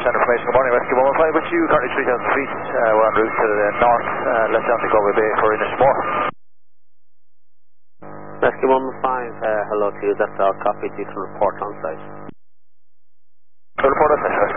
Send information. Good morning, Rescue 115 with you. Currently 3,000 feet. We're en route to the north. Let's down to Galway Bay for Inishmore. Rescue 115, hello to you. That's our copy. Due to report on site. Report on site.